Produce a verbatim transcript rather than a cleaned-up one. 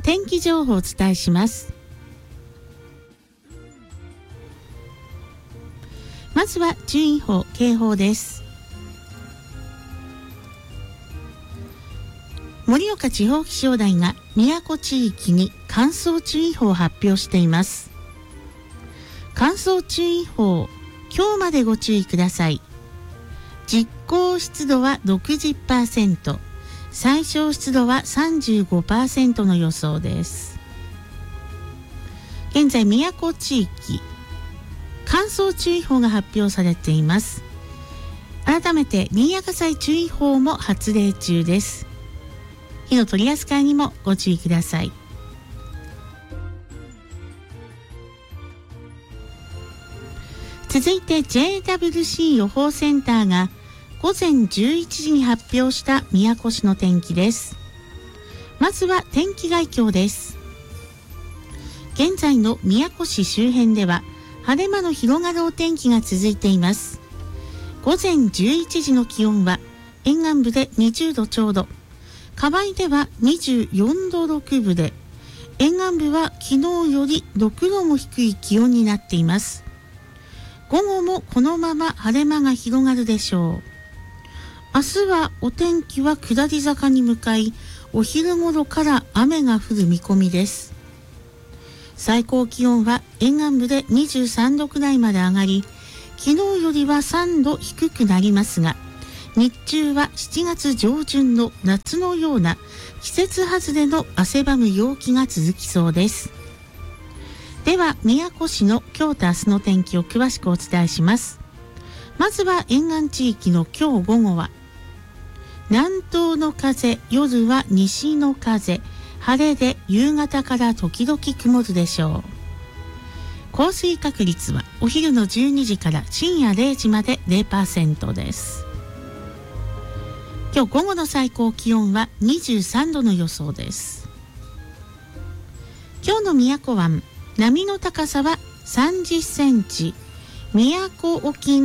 天気情報をお伝えします。まずは注意報、警報です。盛岡地方気象台が宮古地域に乾燥注意報を発表しています。乾燥注意報、今日までご注意ください。実効湿度は ろくじゅっパーセント、最小湿度は さんじゅうごパーセント の予想です。現在宮古地域乾燥注意報が発表されています。改めて新潟災注意報も発令中です。火の取り扱いにもご注意ください。続いて ジェイダブリューシー 予報センターがごぜんじゅういちじに発表した宮古市の天気です。まずは天気概況です。現在の宮古市周辺では晴れ間の広がるお天気が続いています。ごぜんじゅういちじの気温は沿岸部でにじゅうどちょうど、河合ではにじゅうよんどろくぶで、沿岸部は昨日よりろくども低い気温になっています。午後もこのまま晴れ間が広がるでしょう。明日はお天気は下り坂に向かい、お昼頃から雨が降る見込みです。最高気温は沿岸部でにじゅうさんどくらいまで上がり、昨日よりはさんど低くなりますが、日中はしちがつ上旬の夏のような季節外れの汗ばむ陽気が続きそうです。では宮古市の今日と明日の天気を詳しくお伝えします。まずは沿岸地域の今日午後は南東の風、夜は西の風、晴れで夕方から時々曇るでしょう。降水確率はお昼のじゅうにじから深夜れいじまで ゼロパーセント です。今日午後の最高気温はにじゅうさんどの予想です。今日の宮古湾、波の高さはさんじゅっセンチ、宮古沖